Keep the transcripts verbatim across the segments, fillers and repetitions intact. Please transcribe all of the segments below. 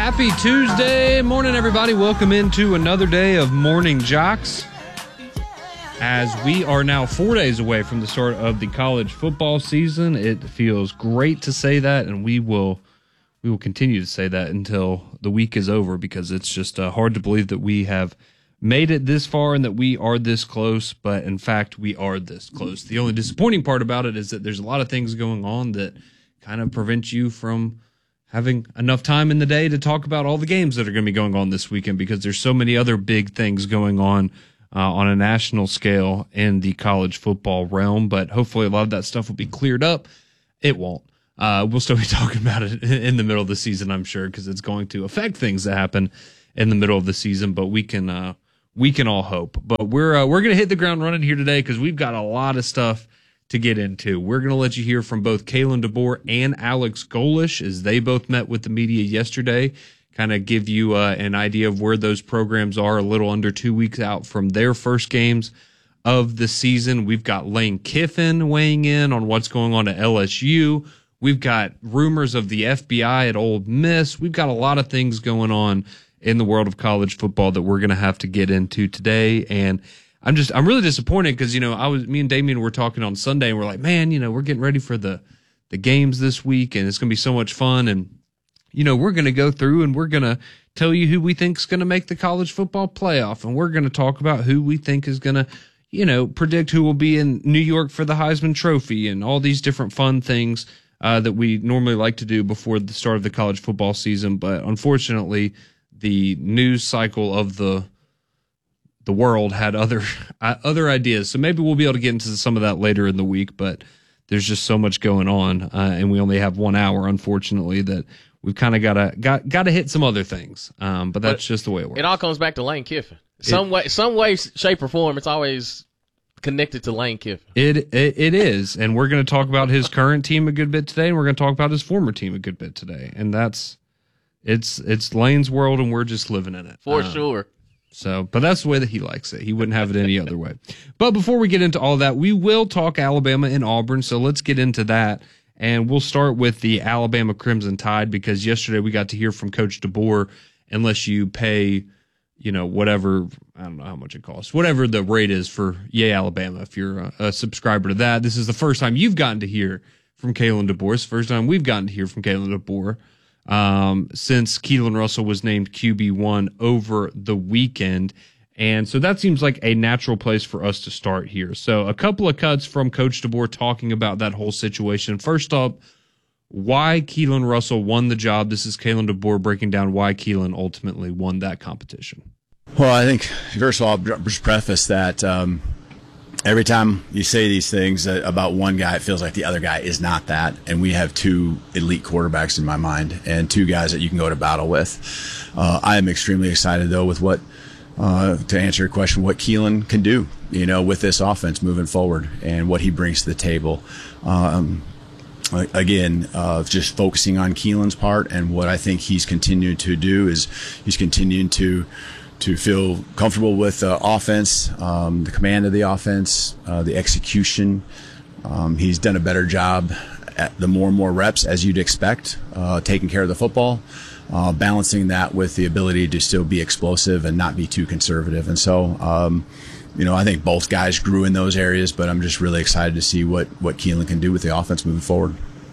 Happy Tuesday morning, everybody. Welcome into another day of Morning Jocks. As we are now four days away from the start of the college football season, it feels great to say that, and we will we will continue to say that until the week is over, because it's just uh, hard to believe that we have made it this far and that we are this close, but in fact, we are this close. The only disappointing part about it is that there's a lot of things going on that kind of prevent you from having enough time in the day to talk about all the games that are going to be going on this weekend, because there's so many other big things going on uh, on a national scale in the college football realm. But hopefully a lot of that stuff will be cleared up. It won't. Uh, we'll still be talking about it in the middle of the season, I'm sure, because it's going to affect things that happen in the middle of the season. But we can uh, we can all hope. But we're uh, we're going to hit the ground running here today, because we've got a lot of stuff to get into. We're going to let you hear from both Kalen DeBoer and Alex Golesh as they both met with the media yesterday, kind of give you uh, an idea of where those programs are a little under two weeks out from their first games of the season. We've got Lane Kiffin weighing in on what's going on at L S U. We've got rumors of the F B I at Ole Miss. We've got a lot of things going on in the world of college football that we're going to have to get into today. And I'm just, I'm really disappointed because, you know, I was, me and Damien were talking on Sunday and we're like, man, you know, we're getting ready for the, the games this week and it's going to be so much fun. And, you know, we're going to go through and we're going to tell you who we think is going to make the college football playoff. And we're going to talk about who we think is going to, you know, predict who will be in New York for the Heisman Trophy and all these different fun things uh, that we normally like to do before the start of the college football season. But unfortunately, the news cycle of the, the world had other uh, other ideas. So maybe we'll be able to get into some of that later in the week, but there's just so much going on, uh, and we only have one hour, unfortunately, that we've kind of got to got got to hit some other things. Um, but that's but just the way it works. It all comes back to Lane Kiffin. Some it, way, some way, shape, or form, it's always connected to Lane Kiffin. It it, it is, and we're going to talk about his current team a good bit today, and we're going to talk about his former team a good bit today, and that's it's it's Lane's world, and we're just living in it for um, sure. So, but that's the way that he likes it. He wouldn't have it any other way. But before we get into all that, we will talk Alabama and Auburn. So let's get into that. And we'll start with the Alabama Crimson Tide, because yesterday we got to hear from Coach DeBoer. Unless you pay, you know, whatever, I don't know how much it costs, whatever the rate is for Yay Alabama, if you're a, a subscriber to that. This is the first time you've gotten to hear from Kalen DeBoer. It's the first time we've gotten to hear from Kalen DeBoer. Um, since Keelan Russell was named Q B one over the weekend. And so that seems like a natural place for us to start here. So a couple of cuts from Coach DeBoer talking about that whole situation. First up, why Keelan Russell won the job. This is Kalen DeBoer breaking down why Keelan ultimately won that competition. Well, I think, first of all, I'll just preface that um, every time you say these things about one guy, it feels like the other guy is not that. And we have two elite quarterbacks in my mind and two guys that you can go to battle with. Uh, I am extremely excited, though, with what, uh, to answer your question, what Keelan can do, you know, with this offense moving forward and what he brings to the table. Um, again, uh, just focusing on Keelan's part, and what I think he's continued to do is he's continuing to to feel comfortable with the offense, um, the command of the offense, uh, the execution. Um, he's done a better job at the more and more reps, as you'd expect, uh, taking care of the football, uh, balancing that with the ability to still be explosive and not be too conservative. And so, um, you know, I think both guys grew in those areas, but I'm just really excited to see what, what Keelan can do with the offense moving forward.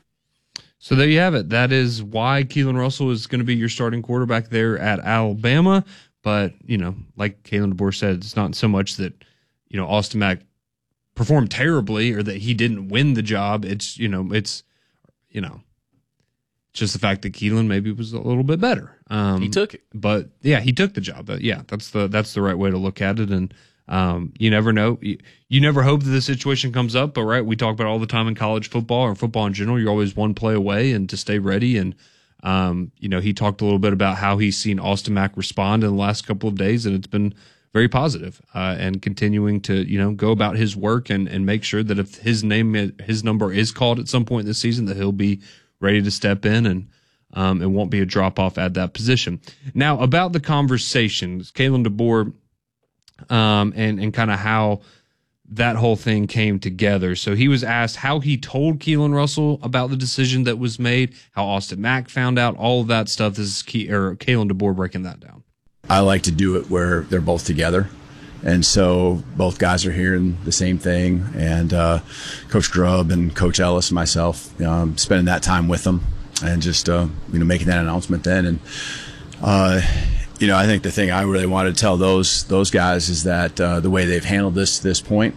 So there you have it. That is why Keelan Russell is going to be your starting quarterback there at Alabama. But, you know, like Kalen DeBoer said, it's not so much that, you know, Austin Mack performed terribly or that he didn't win the job. It's, you know, it's, you know, just the fact that Keelan maybe was a little bit better. Um, he took it. But, yeah, he took the job. But, yeah, that's the that's the right way to look at it. And um, you never know. You, you never hope that this situation comes up. But, right, we talk about it all the time in college football or football in general. You're always one play away and to stay ready. And, Um, you know, he talked a little bit about how he's seen Austin Mack respond in the last couple of days, and it's been very positive, uh, and continuing to, you know, go about his work and, and make sure that if his name, his number is called at some point this season, that he'll be ready to step in and, um, it won't be a drop off at that position. Now about the conversations, Kalen DeBoer, um, and, and kind of how that whole thing came together. So he was asked how he told Keelan Russell about the decision that was made, how Austin Mack found out, all of that stuff. This is Ke- or Kalen DeBoer breaking that down. I like to do it where they're both together. And so both guys are hearing the same thing. And uh, Coach Grubb and Coach Ellis and myself, um, spending that time with them and just, uh, you know, making that announcement then. And, uh, you know, I think the thing I really wanted to tell those those guys is that uh, the way they've handled this to this point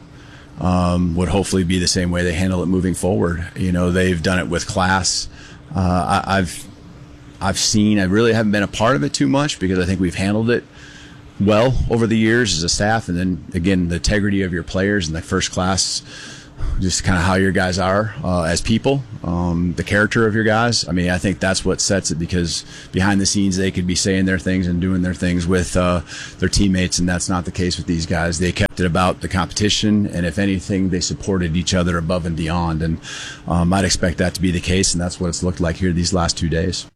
um, would hopefully be the same way they handle it moving forward. You know, they've done it with class. Uh, I, I've I've seen, I really haven't been a part of it too much because I think we've handled it well over the years as a staff. And then, again, the integrity of your players and the first class, just kind of how your guys are uh, as people, um, the character of your guys. I mean, I think that's what sets it, because behind the scenes they could be saying their things and doing their things with uh, their teammates, and that's not the case with these guys. They kept it about the competition, and if anything, they supported each other above and beyond. And um, I'd expect that to be the case, and that's what it's looked like here these last two days.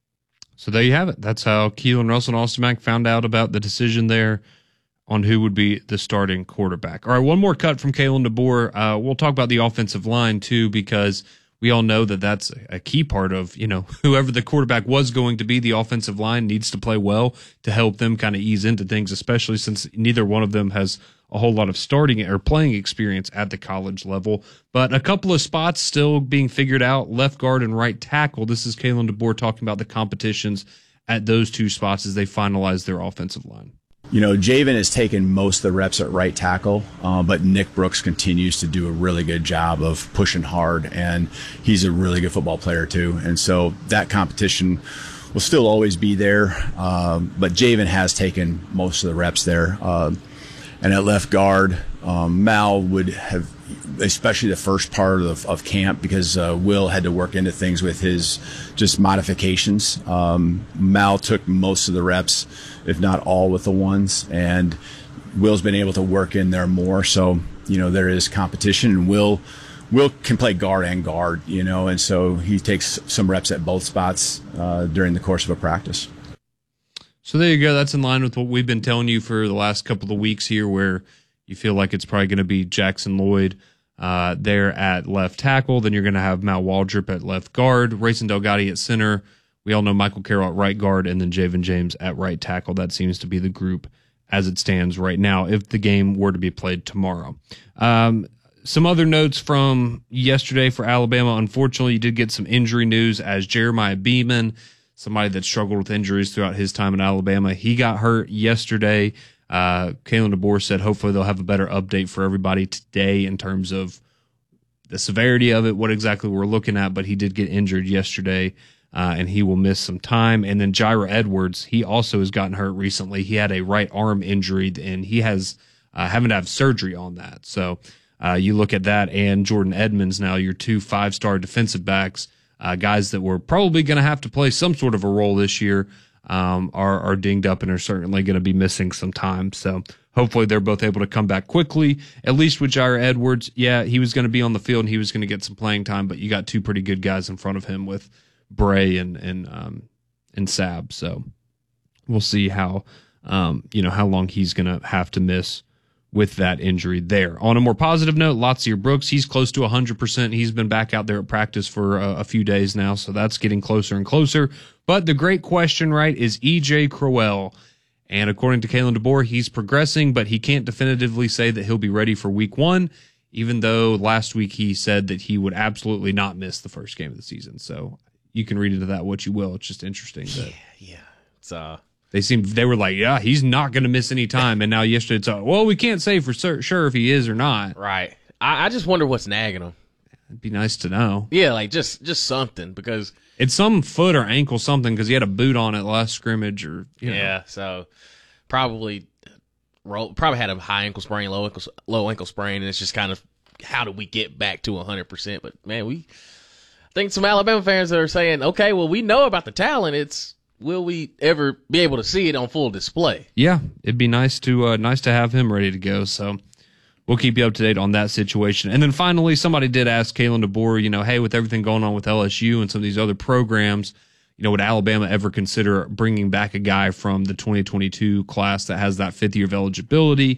So there you have it. That's how Keelan Russell and Austin Mack found out about the decision there on who would be the starting quarterback. All right, one more cut from Kalen DeBoer. Uh, we'll talk about the offensive line too, because we all know that that's a key part of, you know, whoever the quarterback was going to be, the offensive line needs to play well to help them kind of ease into things, especially since neither one of them has a whole lot of starting or playing experience at the college level. But a couple of spots still being figured out, left guard and right tackle. This is Kalen DeBoer talking about the competitions at those two spots as they finalize their offensive line. You know, Javen has taken most of the reps at right tackle, uh, but Nick Brooks continues to do a really good job of pushing hard, and he's a really good football player too. And so that competition will still always be there, uh, but Javen has taken most of the reps there. Uh, and at left guard, um, Mal would have, especially the first part of, of camp, because uh, Will had to work into things with his just modifications. Um, Mal took most of the reps, if not all, with the ones, and Will's been able to work in there more. So, you know, there is competition, and Will Will can play guard and guard, you know, and so he takes some reps at both spots uh, during the course of a practice. So there you go. That's in line with what we've been telling you for the last couple of weeks here, where you feel like it's probably going to be Jackson Lloyd uh, there at left tackle. Then you're going to have Mal Waldrop at left guard, Rayson Delgado at center. We all know Michael Carroll at right guard, and then Javen James at right tackle. That seems to be the group as it stands right now, if the game were to be played tomorrow. Um, some other notes from yesterday for Alabama. Unfortunately, you did get some injury news as Jeremiah Beeman, somebody that struggled with injuries throughout his time in Alabama, he got hurt yesterday. Uh, Kalen DeBoer said hopefully they'll have a better update for everybody today in terms of the severity of it, what exactly we're looking at, but he did get injured yesterday, uh, and he will miss some time. And then Jaira Edwards, he also has gotten hurt recently. He had a right arm injury, and he has uh, having to have surgery on that. So uh, you look at that, and Jordan Edmonds now, your two five-star defensive backs, Uh, guys that were probably going to have to play some sort of a role this year, um, are, are dinged up and are certainly going to be missing some time. So hopefully they're both able to come back quickly. At least with Jair Edwards, yeah, he was going to be on the field and he was going to get some playing time, but you got two pretty good guys in front of him with Bray and and um, and Sab. So we'll see how um, you know how long he's going to have to miss with that injury there. On a more positive note, Latsier Brooks, he's close to one hundred percent. He's been back out there at practice for a, a few days now, so that's getting closer and closer. But the great question, right, is E J Crowell. And according to Kalen DeBoer, he's progressing, but he can't definitively say that he'll be ready for week one, even though last week he said that he would absolutely not miss the first game of the season. So you can read into that what you will. It's just interesting that Yeah, yeah. It's uh They seemed they were like, yeah, he's not going to miss any time. And now yesterday it's like, well, we can't say for sur- sure if he is or not. right. I, I just wonder what's nagging him. It'd be nice to know. Yeah, like just just something, because It's some foot or ankle something because he had a boot on at last scrimmage or you know. yeah, so probably roll, probably had a high ankle sprain, low ankle low ankle sprain, and it's just kind of how do we get back to one hundred percent? But man, we I think some Alabama fans that are saying, okay, well, we know about the talent. It's will we ever be able to see it on full display? Yeah, it'd be nice to uh, nice to have him ready to go. So we'll keep you up to date on that situation. And then finally, somebody did ask Kalen DeBoer, you know, hey, with everything going on with L S U and some of these other programs, you know, would Alabama ever consider bringing back a guy from the twenty twenty-two class that has that fifth year of eligibility?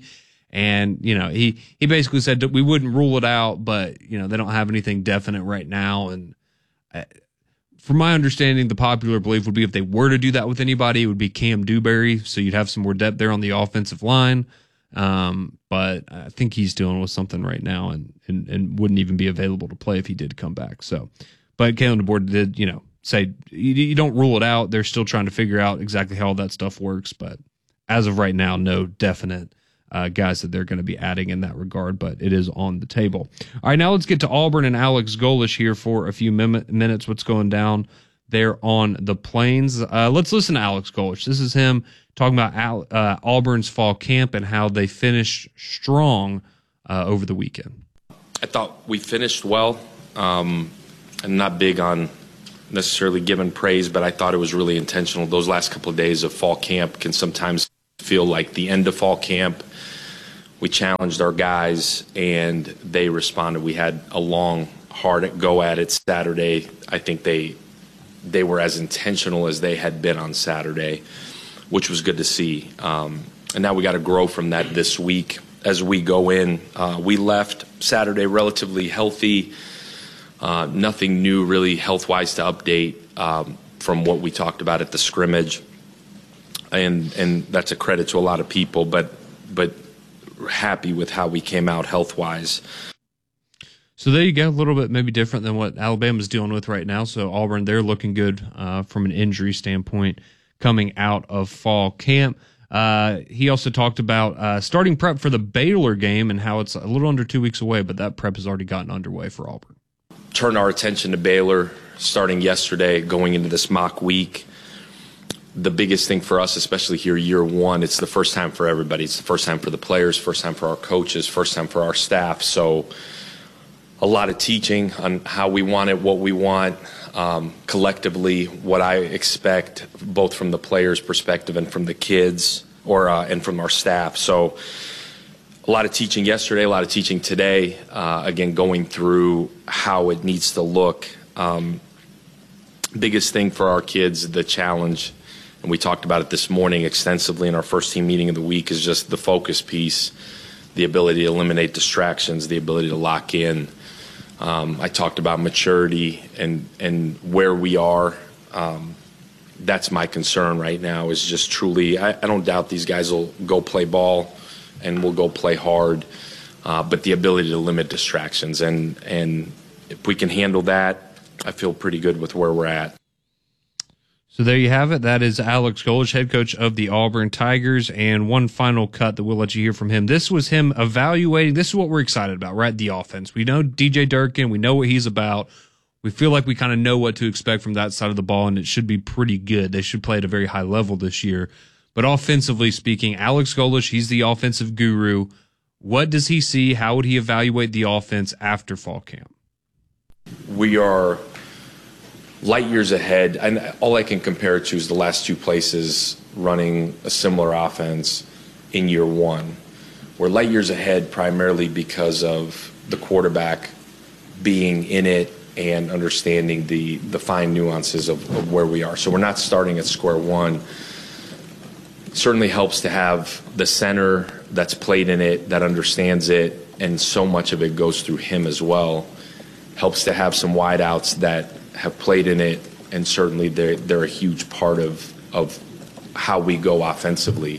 And, you know, he, he basically said that we wouldn't rule it out, but, you know, they don't have anything definite right now. And uh, from my understanding, the popular belief would be if they were to do that with anybody, it would be Cam Dewberry. So you'd have some more depth there on the offensive line. Um, but I think he's dealing with something right now and, and, and wouldn't even be available to play if he did come back. So, but Kalen DeBoer did, you know, say you, you don't rule it out. They're still trying to figure out exactly how all that stuff works. But as of right now, no definite uh, guys that they're going to be adding in that regard, but it is on the table. All right, now let's get to Auburn and Alex Golesh here for a few min- minutes. What's going down there on the Plains? Uh, let's listen to Alex Golesh. This is him talking about Al- uh, Auburn's fall camp and how they finished strong uh, over the weekend. I thought we finished well. Um, I'm not big on necessarily giving praise, but I thought it was really intentional. Those last couple of days of fall camp can sometimes feel like the end of fall camp. We challenged our guys, and they responded. We had a long, hard go at it Saturday. I think they they were as intentional as they had been on Saturday, which was good to see. Um, and now we got to grow from that this week as we go in. Uh, we left Saturday relatively healthy. Uh, nothing new really health-wise to update um, from what we talked about at the scrimmage. And and that's a credit to a lot of people, but but happy with how we came out health-wise. So there you go, a little bit maybe different than what Alabama's dealing with right now. So Auburn, they're looking good uh, from an injury standpoint coming out of fall camp. Uh, he also talked about uh, starting prep for the Baylor game and how it's a little under two weeks away, but that prep has already gotten underway for Auburn. Turned our attention to Baylor starting yesterday, going into this mock week. The biggest thing for us, especially here year one, it's the first time for everybody. It's the first time for the players, first time for our coaches, first time for our staff. So a lot of teaching on how we want it, what we want, um, collectively, what I expect, both from the players' perspective and from the kids, or uh, and from our staff. So a lot of teaching yesterday, a lot of teaching today. Uh, again, going through how it needs to look. Um, biggest thing for our kids, the challenge, and we talked about it this morning extensively in our first team meeting of the week, is just the focus piece, the ability to eliminate distractions, the ability to lock in. Um, I talked about maturity and, and where we are. Um, that's my concern right now, is just truly, I, I don't doubt these guys will go play ball and will go play hard, uh, but the ability to limit distractions. And, and if we can handle that, I feel pretty good with where we're at. So there you have it. That is Alex Golesh, head coach of the Auburn Tigers. And one final cut that we'll let you hear from him. This was him evaluating. This is what we're excited about, right? The offense. We know D J Durkin. We know what he's about. We feel like we kind of know what to expect from that side of the ball, and it should be pretty good. They should play at a very high level this year. But offensively speaking, Alex Golesh, he's the offensive guru. What does he see? How would he evaluate the offense after fall camp? We are light years ahead, and all I can compare it to is the last two places running a similar offense in year one. We're light years ahead primarily because of the quarterback being in it and understanding the, the fine nuances of, of where we are. So we're not starting at square one. It certainly helps to have the center that's played in it, that understands it, and so much of it goes through him as well. Helps to have some wideouts that have played in it, and certainly they're, they're a huge part of, of how we go offensively.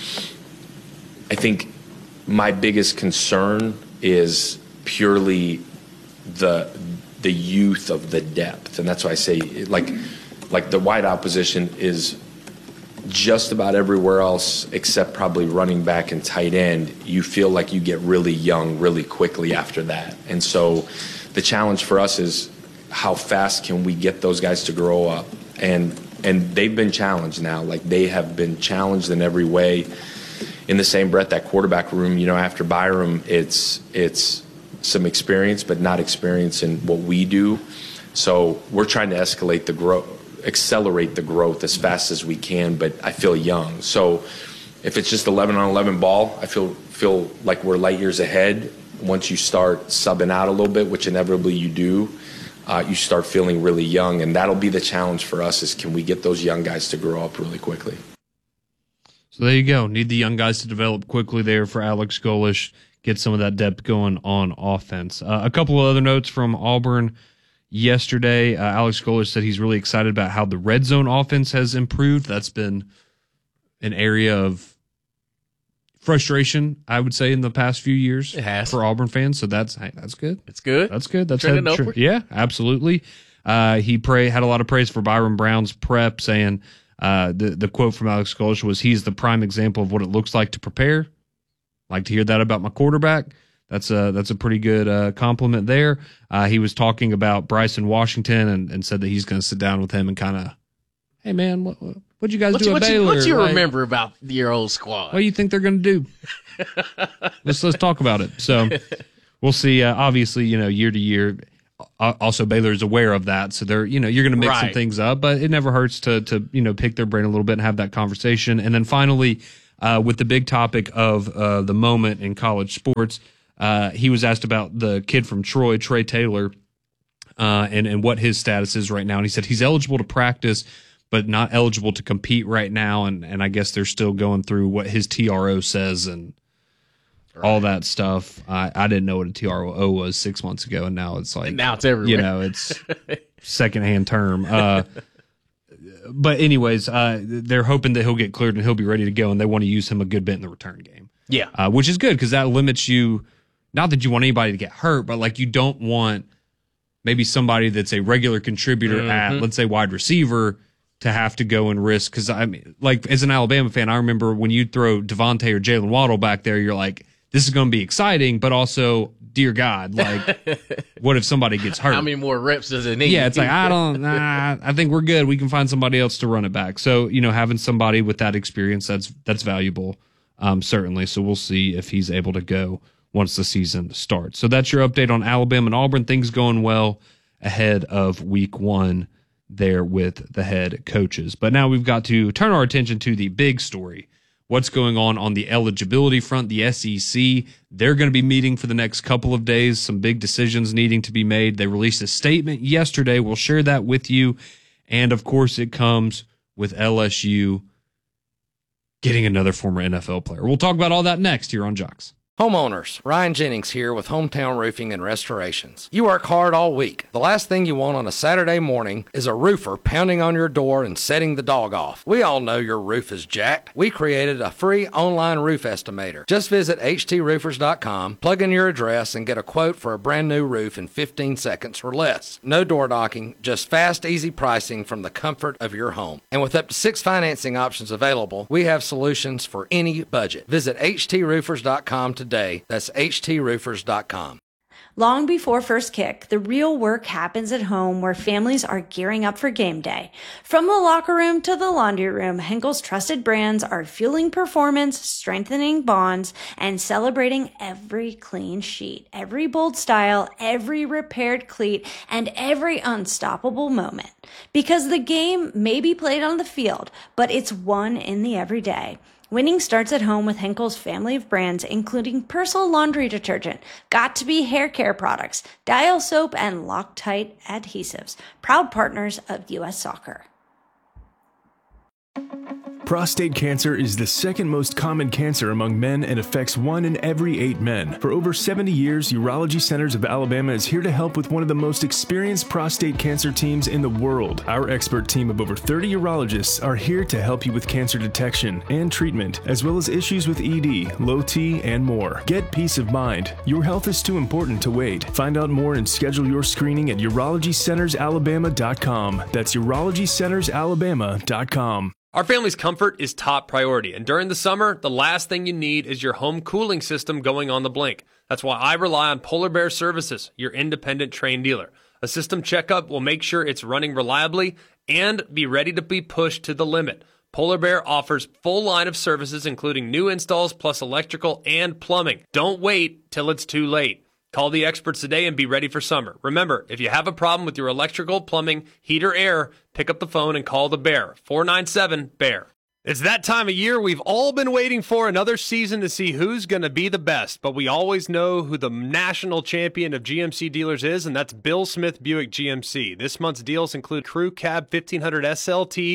I think my biggest concern is purely the the youth of the depth, and that's why I say like like the wideout position is just about everywhere else except probably running back and tight end. You feel like you get really young really quickly after that, and so the challenge for us is how fast can we get those guys to grow up? And and they've been challenged now. Like, they have been challenged in every way. In the same breath, that quarterback room, you know, after Byram, it's it's some experience, but not experience in what we do. So we're trying to escalate the growth, accelerate the growth as fast as we can, but I feel young. So if it's just eleven on eleven ball, I feel feel like we're light years ahead. Once you start subbing out a little bit, which inevitably you do, uh, you start feeling really young, and that'll be the challenge for us, is can we get those young guys to grow up really quickly. So there you go. Need the young guys to develop quickly there for Alex Golesh, get some of that depth going on offense. Uh, a couple of other notes from Auburn yesterday. Uh, Alex Golesh said he's really excited about how the red zone offense has improved. That's been an area of frustration, I would say, in the past few years it has. for Auburn fans. So that's hey, that's good. It's good. That's good. That's Trending head, upward. Yeah, absolutely. Uh, he pray, had a lot of praise for Byron Brown's prep, saying uh, the, the quote from Alex Golesh was, he's the prime example of what it looks like to prepare. Like to hear that about my quarterback. That's a, that's a pretty good uh, compliment there. Uh, he was talking about Bryson Washington and, and said that he's going to sit down with him and kind of, hey, man, what, what'd you guys What do you, at what you, Baylor? what you Like, remember about your old squad? what do you think they're going to do? let's let's talk about it. So we'll see. Uh, obviously, you know, year to year. Uh, also, Baylor is aware of that, so they're you know you're going to mix some Right. things up, but it never hurts to to you know pick their brain a little bit and have that conversation. And then finally, uh, with the big topic of uh, the moment in college sports, uh, he was asked about the kid from Troy, Trey Taylor, uh, and and what his status is right now. And he said he's eligible to practice, but not eligible to compete right now. And and I guess they're still going through what his T R O says and all that stuff. I, I didn't know what a T R O was six months ago, and now it's like And now it's everywhere. You know, it's secondhand term. Uh, but anyways, uh, they're hoping that he'll get cleared and he'll be ready to go, and they want to use him a good bit in the return game. Yeah. Uh, which is good because that limits you. Not that you want anybody to get hurt, but like you don't want maybe somebody that's a regular contributor Mm-hmm. at, let's say, wide receiver to have to go and risk. Because I mean, like as an Alabama fan, I remember when you throw Devontae or Jalen Waddle back there, you're like, this is going to be exciting, but also, dear God, like, what if somebody gets hurt? How many more reps does it need? Yeah, it's like, I don't, nah, I think we're good. We can find somebody else to run it back. So, you know, having somebody with that experience, that's that's valuable, um, certainly. So we'll see if he's able to go once the season starts. So that's your update on Alabama and Auburn. Things going well ahead of week one there with the head coaches. But now we've got to turn our attention to the big story. What's going on on the eligibility front? The S E C, they're going to be meeting for the next couple of days. Some big decisions needing to be made. They released a statement yesterday. We'll share that with you. And, of course, it comes with L S U getting another former N F L player. We'll talk about all that next here on Jocks. Homeowners, Ryan Jennings here with Hometown Roofing and Restorations. You work hard all week. The last thing you want on a Saturday morning is a roofer pounding on your door and setting the dog off. We all know your roof is jacked. We created a free online roof estimator. Just visit h t roofers dot com, plug in your address, and get a quote for a brand new roof in fifteen seconds or less. No door knocking, just fast, easy pricing from the comfort of your home. And with up to six financing options available, we have solutions for any budget. Visit h t roofers dot com today. That's h t roofers dot com. Long before first kick, the real work happens at home where families are gearing up for game day. From the locker room to the laundry room, Henkel's trusted brands are fueling performance, strengthening bonds, and celebrating every clean sheet, every bold style, every repaired cleat, and every unstoppable moment. Because the game may be played on the field, but it's won in the everyday. Winning starts at home with Henkel's family of brands, including Persil laundry detergent, Got2b hair care products, Dial soap, and Loctite adhesives. Proud partners of U S Soccer. Prostate cancer is the second most common cancer among men and affects one in every eight men. For over seventy years, Urology Centers of Alabama is here to help with one of the most experienced prostate cancer teams in the world. Our expert team of over thirty urologists are here to help you with cancer detection and treatment, as well as issues with E D, low T, and more. Get peace of mind. Your health is too important to wait. Find out more and schedule your screening at urology centers alabama dot com. That's urology centers alabama dot com. Our family's comfort is top priority, and during the summer, the last thing you need is your home cooling system going on the blink. That's why I rely on Polar Bear Services, your independent Trane dealer. A system checkup will make sure it's running reliably and be ready to be pushed to the limit. Polar Bear offers full line of services, including new installs plus electrical and plumbing. Don't wait till it's too late. Call the experts today and be ready for summer. Remember, if you have a problem with your electrical, plumbing, heat, or air, pick up the phone and call the Bear, four nine seven, B E A R. It's that time of year we've all been waiting for, another season to see who's going to be the best. But we always know who the national champion of G M C dealers is, and that's Bill Smith Buick G M C. This month's deals include Crew Cab fifteen hundred S L Ts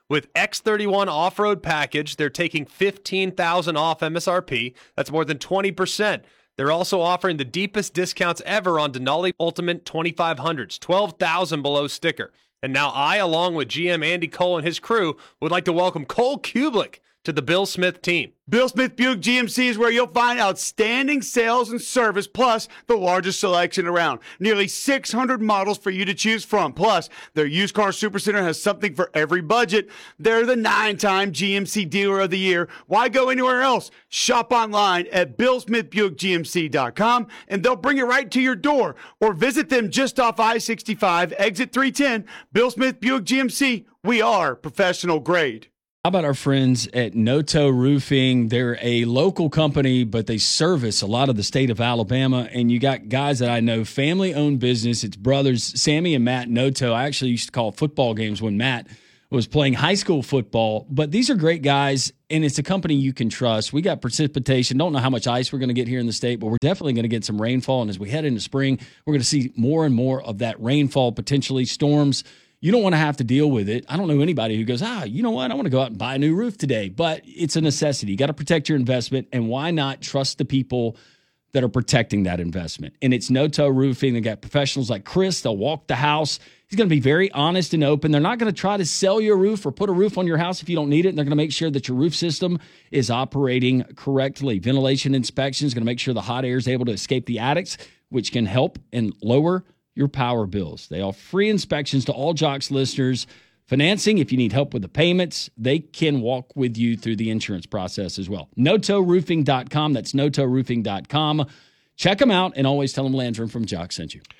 With X thirty-one off-road package, they're taking fifteen thousand dollars off M S R P. That's more than twenty percent. They're also offering the deepest discounts ever on Denali Ultimate twenty-five hundreds, twelve thousand dollars below sticker. And now I, along with G M Andy Cole and his crew, would like to welcome Cole Kublik to the Bill Smith team. Bill Smith Buick G M C is where you'll find outstanding sales and service, plus the largest selection around. Nearly six hundred models for you to choose from. Plus, their used car supercenter has something for every budget. They're the nine-time G M C Dealer of the Year. Why go anywhere else? Shop online at bill smith buick g m c dot com, and they'll bring it right to your door. Or visit them just off I sixty-five, exit three ten. Bill Smith Buick G M C. We are professional grade. How about our friends at Noto Roofing? They're a local company, but they service a lot of the state of Alabama. And you got guys that I know, family-owned business. It's brothers, Sammy and Matt Noto. I actually used to call football games when Matt was playing high school football. But these are great guys, and it's a company you can trust. We got precipitation. Don't know how much ice we're going to get here in the state, but we're definitely going to get some rainfall. And as we head into spring, we're going to see more and more of that rainfall, potentially storms. You don't want to have to deal with it. I don't know anybody who goes, ah, you know what? I want to go out and buy a new roof today. But it's a necessity. You got to protect your investment. And why not trust the people that are protecting that investment? And it's Noto Roofing. They got professionals like Chris. They'll walk the house. He's going to be very honest and open. They're not going to try to sell you a roof or put a roof on your house if you don't need it. And they're going to make sure that your roof system is operating correctly. Ventilation inspection is going to make sure the hot air is able to escape the attics, which can help and lower your power bills. They offer free inspections to all Jocks listeners. Financing, if you need help with the payments, they can walk with you through the insurance process as well. noto roofing dot com. That's noto roofing dot com. Check them out and always tell them Landrum from Jocks sent you.